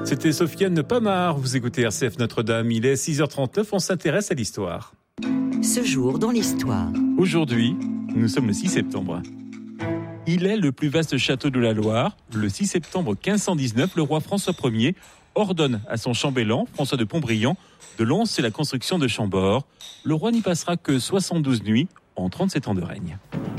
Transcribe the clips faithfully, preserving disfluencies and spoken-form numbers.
C'était Sofiane Pamard, vous écoutez R C F Notre-Dame, il est six heures trente-neuf, on s'intéresse à l'histoire. Ce jour dans l'histoire. Aujourd'hui, nous sommes le six septembre. Il est le plus vaste château de la Loire. Le six septembre quinze cent dix-neuf, le roi François Ier ordonne à son chambellan, François de Pontbriand, de lancer la construction de Chambord. Le roi n'y passera que soixante-douze nuits en trente-sept ans de règne.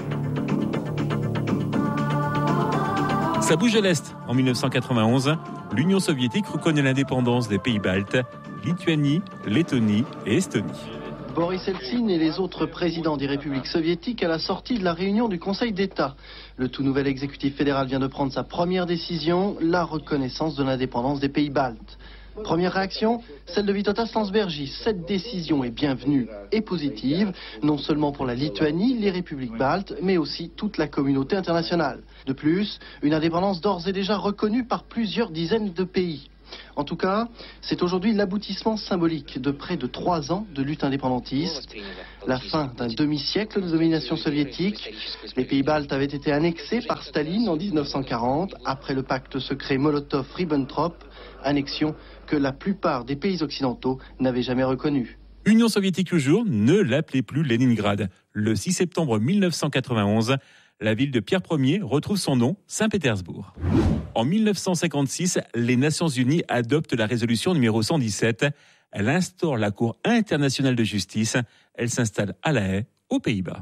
Ça bouge à l'Est. En dix-neuf cent quatre-vingt-onze, l'Union soviétique reconnaît l'indépendance des pays baltes, Lituanie, Lettonie et Estonie. Boris Eltsine et les autres présidents des républiques soviétiques à la sortie de la réunion du Conseil d'État. Le tout nouvel exécutif fédéral vient de prendre sa première décision, la reconnaissance de l'indépendance des pays baltes. Première réaction, celle de Vytautas Landsbergis. Cette décision est bienvenue et positive, non seulement pour la Lituanie, les républiques baltes, mais aussi toute la communauté internationale. De plus, une indépendance d'ores et déjà reconnue par plusieurs dizaines de pays. En tout cas, c'est aujourd'hui l'aboutissement symbolique de près de trois ans de lutte indépendantiste, la fin d'un demi-siècle de domination soviétique. Les pays baltes avaient été annexés par Staline en dix-neuf cent quarante, après le pacte secret Molotov-Ribbentrop, annexion que la plupart des pays occidentaux n'avaient jamais reconnue. Union soviétique toujours, ne l'appelez plus Leningrad. Le six septembre mille neuf cent quatre-vingt-onze, la ville de Pierre Ier retrouve son nom, Saint-Pétersbourg. En mille neuf cent cinquante-six, les Nations Unies adoptent la résolution numéro cent dix-sept. Elle instaure la Cour internationale de justice. Elle s'installe à La Haye, aux Pays-Bas.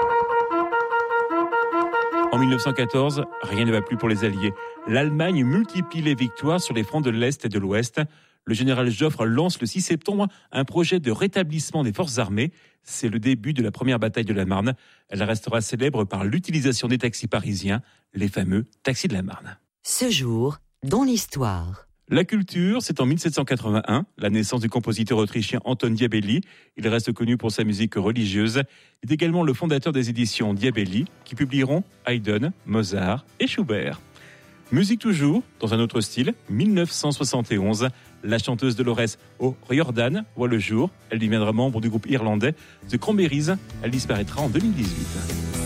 En mille neuf cent quatorze, rien ne va plus pour les Alliés. L'Allemagne multiplie les victoires sur les fronts de l'Est et de l'Ouest. Le général Joffre lance le six septembre un projet de rétablissement des forces armées. C'est le début de la première bataille de la Marne. Elle restera célèbre par l'utilisation des taxis parisiens, les fameux taxis de la Marne. Ce jour dans l'histoire. La culture, c'est en mille sept cent quatre-vingt-un, la naissance du compositeur autrichien Anton Diabelli. Il reste connu pour sa musique religieuse. Il est également le fondateur des éditions Diabelli, qui publieront Haydn, Mozart et Schubert. Musique toujours, dans un autre style, mille neuf cent soixante et onze, la chanteuse Dolores O'Riordan voit le jour. Elle deviendra membre du groupe irlandais The Cranberries. Elle disparaîtra en deux mille dix-huit.